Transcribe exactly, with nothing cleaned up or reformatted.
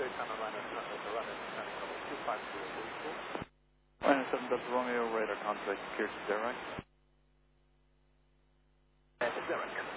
One seven Delta Romeo, radar contact, Pierce, Derek. Derek.